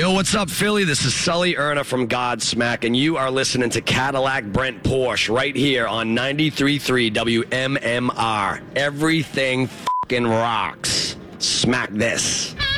Yo, what's up, Philly? This is Sully Erna from Godsmack, and you are listening to Cadillac Brent Porsche right here on 93.3 WMMR. Everything fucking rocks. Smack this.